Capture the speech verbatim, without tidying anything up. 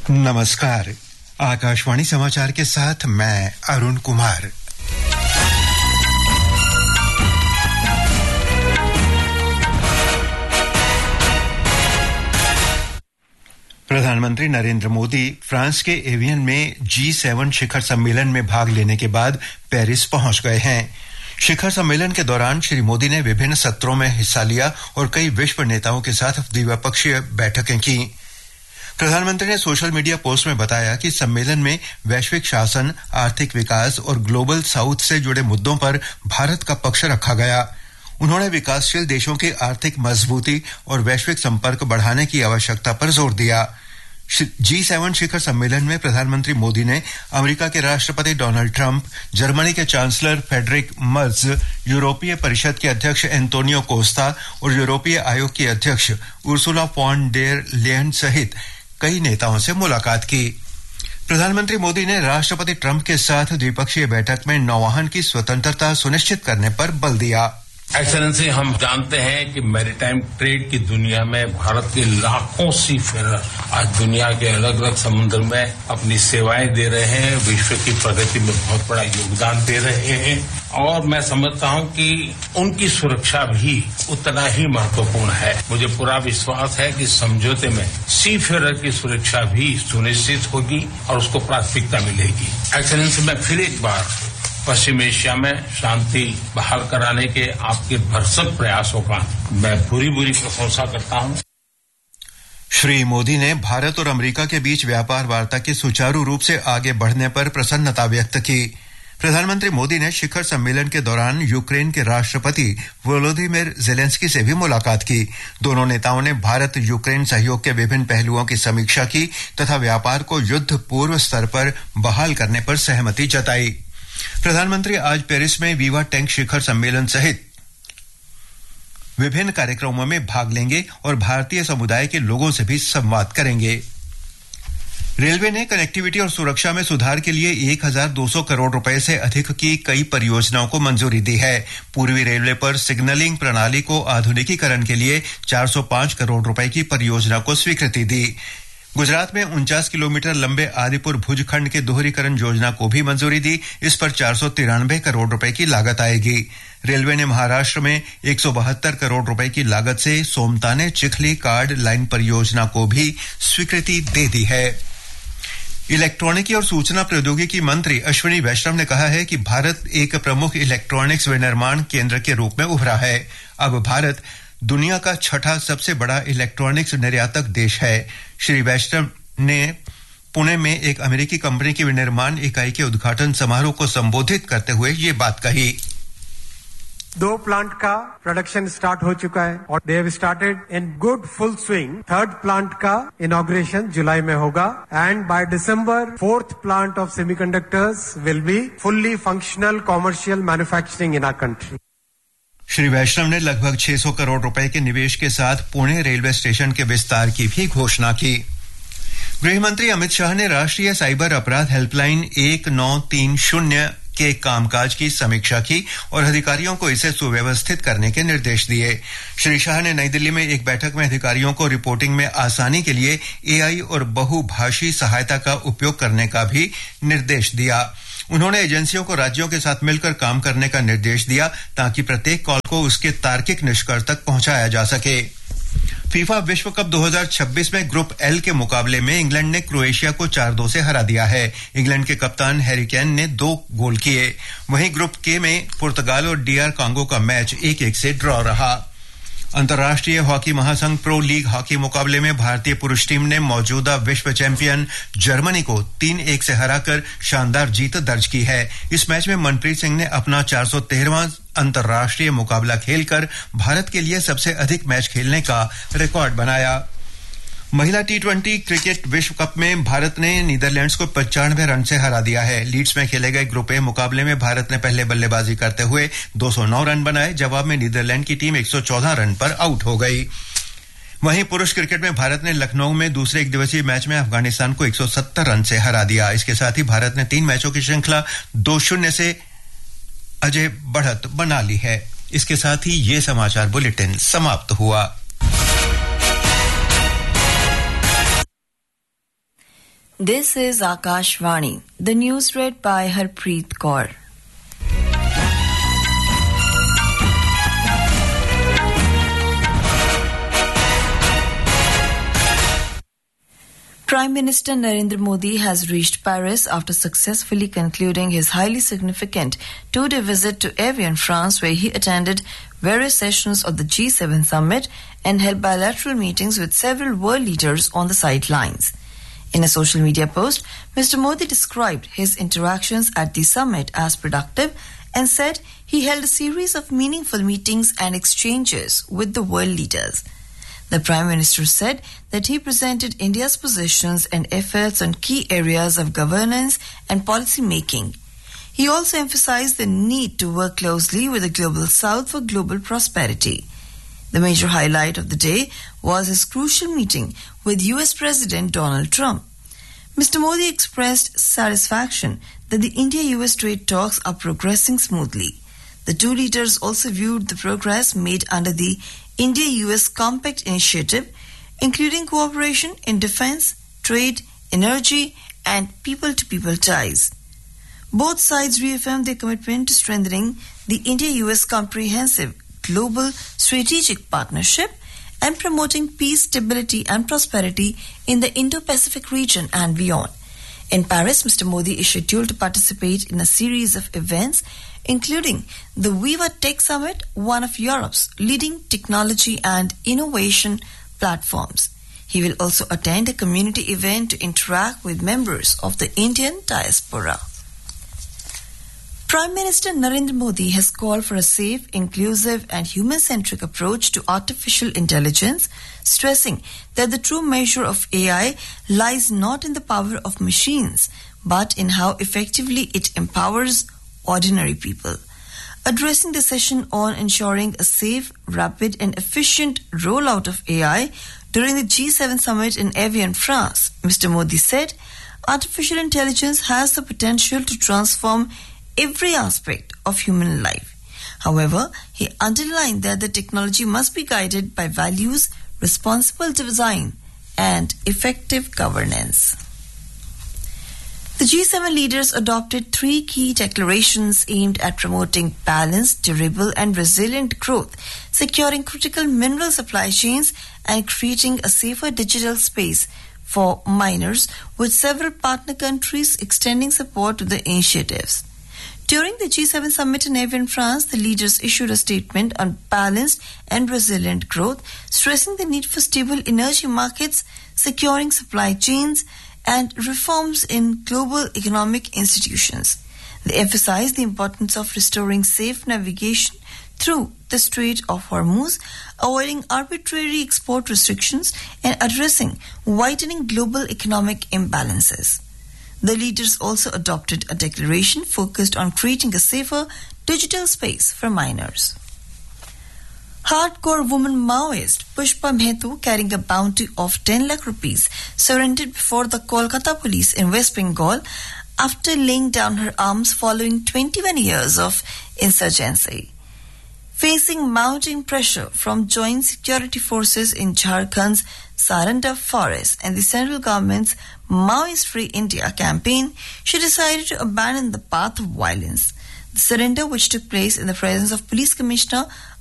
नमस्कार, आकाशवाणी समाचार के साथ मैं अरुण कुमार। प्रधानमंत्री नरेंद्र मोदी फ्रांस के एवियन में जी सेवन शिखर सम्मेलन में भाग लेने के बाद पेरिस पहुंच गए हैं। शिखर सम्मेलन के दौरान श्री मोदी ने विभिन्न सत्रों में हिस्सा लिया और कई विश्व नेताओं के साथ द्विपक्षीय बैठकें की। प्रधानमंत्री ने सोशल मीडिया पोस्ट में बताया कि सम्मेलन में वैश्विक शासन, आर्थिक विकास और ग्लोबल साउथ से जुड़े मुद्दों पर भारत का पक्ष रखा गया। उन्होंने विकासशील देशों की आर्थिक मजबूती और वैश्विक संपर्क बढ़ाने की आवश्यकता पर जोर दिया। जी सेवन शिखर सम्मेलन में प्रधानमंत्री मोदी ने अमेरिका के राष्ट्रपति डोनाल्ड ट्रंप, जर्मनी के चांसलर फ्रेडरिक मर्ज, यूरोपीय परिषद के अध्यक्ष एंटोनियो कोस्टा और यूरोपीय आयोग की अध्यक्ष उर्सुला फॉन डेर लेयन सहित कई नेताओं से मुलाकात की। प्रधानमंत्री मोदी ने राष्ट्रपति ट्रंप के साथ द्विपक्षीय बैठक में नौवहन की स्वतंत्रता सुनिश्चित करने पर बल दिया। एक्सेलेंसी, हम जानते हैं कि मैरीटाइम ट्रेड की दुनिया में भारत के लाखों सी फेरर आज दुनिया के अलग अलग समुद्र में अपनी सेवाएं दे रहे हैं, विश्व की प्रगति में बहुत बड़ा योगदान दे रहे हैं और मैं समझता हूं कि उनकी सुरक्षा भी उतना ही महत्वपूर्ण है। मुझे पूरा विश्वास है कि समझौते में सी फेरर की सुरक्षा भी सुनिश्चित होगी और उसको प्राथमिकता मिलेगी। एक्सेलेंसी, मैं फिर एक बार पश्चिम एशिया में शांति बहाल कराने के आपके भरसक प्रयासों का मैं पूरी पूरी प्रशंसा करता हूं। श्री मोदी ने भारत और अमेरिका के बीच व्यापार वार्ता के सुचारू रूप से आगे बढ़ने पर प्रसन्नता व्यक्त की। प्रधानमंत्री मोदी ने शिखर सम्मेलन के दौरान यूक्रेन के राष्ट्रपति वोलोदिमीर ज़ेलेंस्की से भी मुलाकात की। दोनों नेताओं ने भारत यूक्रेन सहयोग के विभिन्न पहलुओं की समीक्षा की तथा व्यापार को युद्ध पूर्व स्तर पर बहाल करने पर सहमति जताई। प्रधानमंत्री आज पेरिस में वीवा टैंक शिखर सम्मेलन सहित विभिन्न कार्यक्रमों में भाग लेंगे और भारतीय समुदाय के लोगों से भी संवाद करेंगे। रेलवे ने कनेक्टिविटी और सुरक्षा में सुधार के लिए एक हज़ार दो सौ करोड़ रुपए से अधिक की कई परियोजनाओं को मंजूरी दी है। पूर्वी रेलवे पर सिग्नलिंग प्रणाली को आधुनिकीकरण के लिए चार सौ पांच करोड़ रुपए की परियोजना को स्वीकृति दी। गुजरात में उनचास किलोमीटर लंबे आदिपुर भुज खंड के दोहरीकरण योजना को भी मंजूरी दी। इस पर चार सौ तिरानवे करोड़ रुपए की लागत आएगी। रेलवे ने महाराष्ट्र में एक सौ बहत्तर करोड़ रुपए की लागत से सोमताने चिखली कार्ड लाइन परियोजना को भी स्वीकृति दे दी है। इलेक्ट्रॉनिकी और सूचना प्रौद्योगिकी मंत्री अश्विनी वैष्णव ने कहा है कि भारत एक प्रमुख इलेक्ट्रॉनिक्स विनिर्माण केंद्र के रूप में उभरा है। अब भारत दुनिया का छठा सबसे बड़ा इलेक्ट्रॉनिक्स निर्यातक देश है। श्री वैष्णव ने पुणे में एक अमेरिकी कंपनी की विनिर्माण इकाई के उद्घाटन समारोह को संबोधित करते हुए ये बात कही। दो प्लांट का प्रोडक्शन स्टार्ट हो चुका है और they have started in good full swing. Third plant का इनॉग्रेशन जुलाई में होगा and by December fourth plant of semiconductors will be fully functional commercial manufacturing in our country. Shri वैष्णव ने लगभग छह सौ करोड़ रुपए के निवेश के साथ पुणे रेलवे स्टेशन के विस्तार की भी घोषणा की। गृह मंत्री अमित शाह ने राष्ट्रीय साइबर अपराध हेल्पलाइन एक नौ तीन शून्य के कामकाज की समीक्षा की और अधिकारियों को इसे सुव्यवस्थित करने के निर्देश दिए। श्री शाह ने नई दिल्ली में एक बैठक में अधिकारियों को रिपोर्टिंग में आसानी के लिए एआई और बहुभाषी सहायता का उपयोग करने का भी निर्देश दिया। उन्होंने एजेंसियों को राज्यों के साथ मिलकर काम करने का निर्देश दिया ताकि प्रत्येक कॉल को उसके तार्किक निष्कर्ष तक पहुंचाया जा सके। फीफा विश्व कप दो हज़ार छब्बीस में ग्रुप एल के मुकाबले में इंग्लैंड ने क्रोएशिया को चार दो से हरा दिया है। इंग्लैंड के कप्तान हैरी केन ने दो गोल किए। वहीं ग्रुप के में पुर्तगाल और डीआर कांगो का मैच एक एक से ड्रॉ रहा। अंतर्राष्ट्रीय हॉकी महासंघ प्रो लीग हॉकी मुकाबले में भारतीय पुरुष टीम ने मौजूदा विश्व चैंपियन जर्मनी को तीन एक से हराकर शानदार जीत दर्ज की है। इस मैच में मनप्रीत सिंह ने अपना चार सौ तेरहवां अंतर्राष्ट्रीय मुकाबला खेलकर भारत के लिए सबसे अधिक मैच खेलने का रिकॉर्ड बनाया। महिला टी ट्वेंटी क्रिकेट विश्व कप में भारत ने नीदरलैंड्स को पचानवे रन से हरा दिया है। लीड्स में खेले गए ग्रुप ए मुकाबले में भारत ने पहले बल्लेबाजी करते हुए दो सौ नौ रन बनाए। जवाब में नीदरलैंड की टीम एक सौ चौदह रन पर आउट हो गई। वहीं पुरुष क्रिकेट में भारत ने लखनऊ में दूसरे एक दिवसीय मैच में अफगानिस्तान को एक सौ सत्तर रन से हरा दिया। इसके साथ ही भारत ने तीन मैचों की श्रृंखला दो शून्य से अजय बढ़त बना ली है। इसके साथ ही ये समाचार बुलेटिन समाप्त हुआ। This is Akashvani. The news read by Harpreet Kaur. Prime Minister Narendra Modi has reached Paris after successfully concluding his highly significant two-day visit to Evian, France, where he attended various sessions of the G seven summit and held bilateral meetings with several world leaders on the sidelines. In a social media post, Mister Modi described his interactions at the summit as productive and said he held a series of meaningful meetings and exchanges with the world leaders. The Prime Minister said that he presented India's positions and efforts on key areas of governance and policy making. He also emphasized the need to work closely with the Global South for global prosperity. The major highlight of the day was his crucial meeting with U S President Donald Trump. Mister Modi expressed satisfaction that the India-U S trade talks are progressing smoothly. The two leaders also viewed the progress made under the India-U S Compact Initiative, including cooperation in defense, trade, energy, and people-to-people ties. Both sides reaffirmed their commitment to strengthening the India-U S Comprehensive Global Strategic Partnership and promoting peace, stability, and prosperity in the Indo-Pacific region and beyond. In Paris, Mister Modi is scheduled to participate in a series of events, including the Viva Tech Summit, one of Europe's leading technology and innovation platforms. He will also attend a community event to interact with members of the Indian diaspora. Prime Minister Narendra Modi has called for a safe, inclusive and human-centric approach to artificial intelligence, stressing that the true measure of A I lies not in the power of machines, but in how effectively it empowers ordinary people. Addressing the session on ensuring a safe, rapid and efficient rollout of A I during the G seven summit in Evian, France, Mister Modi said, artificial intelligence has the potential to transform every aspect of human life. However, he underlined that the technology must be guided by values, responsible design, and effective governance. The G seven leaders adopted three key declarations aimed at promoting balanced, durable, and resilient growth, securing critical mineral supply chains, and creating a safer digital space for miners, with several partner countries extending support to the initiatives. During the G seven summit in Evian, France, the leaders issued a statement on balanced and resilient growth, stressing the need for stable energy markets, securing supply chains, and reforms in global economic institutions. They emphasized the importance of restoring safe navigation through the Strait of Hormuz, avoiding arbitrary export restrictions, and addressing widening global economic imbalances. The leaders also adopted a declaration focused on creating a safer digital space for miners. Hardcore woman Maoist Pushpa Mehtu, carrying a bounty of ten lakh rupees, surrendered before the Kolkata police in West Bengal after laying down her arms following twenty-one years of insurgency. Facing mounting pressure from joint security forces in Jharkhand's Saranda forest and the central government's Maoist Free India campaign, she decided to abandon the path of violence. The surrender, which took place in the presence of Police Commissioner